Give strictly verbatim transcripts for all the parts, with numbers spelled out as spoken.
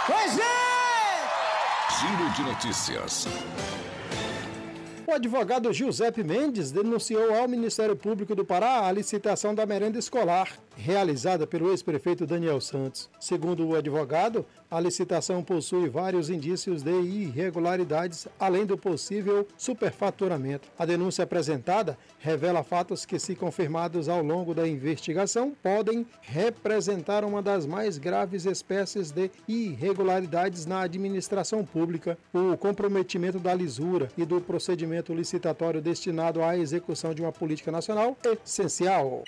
Pois é! Giro de notícias. O advogado Giuseppe Mendes denunciou ao Ministério Público do Pará a licitação da merenda escolar, realizada pelo ex-prefeito Daniel Santos. Segundo o advogado, a licitação possui vários indícios de irregularidades, além do possível superfaturamento. A denúncia apresentada revela fatos que, se confirmados ao longo da investigação, podem representar uma das mais graves espécies de irregularidades na administração pública. O comprometimento da lisura e do procedimento licitatório destinado à execução de uma política nacional essencial.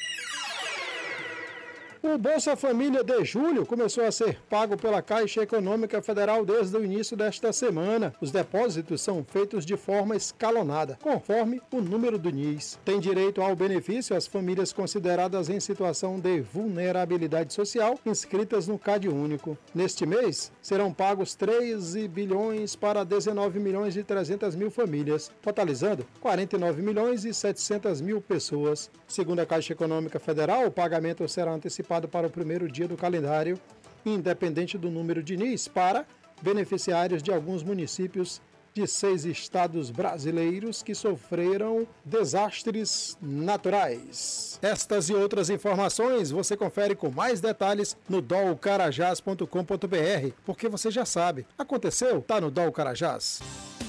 O Bolsa Família de julho começou a ser pago pela Caixa Econômica Federal desde o início desta semana. Os depósitos são feitos de forma escalonada, conforme o número do N I S. Tem direito ao benefício as famílias consideradas em situação de vulnerabilidade social inscritas no Cade Único. Neste mês, serão pagos treze bilhões para dezenove milhões e trezentas mil famílias, totalizando quarenta e nove milhões e setecentas mil pessoas. Segundo a Caixa Econômica Federal, o pagamento será antecipado para o primeiro dia do calendário, independente do número de N I S, para beneficiários de alguns municípios de seis estados brasileiros que sofreram desastres naturais. Estas e outras informações você confere com mais detalhes no dol carajás ponto com ponto br, porque você já sabe, aconteceu, tá no Dol Carajás.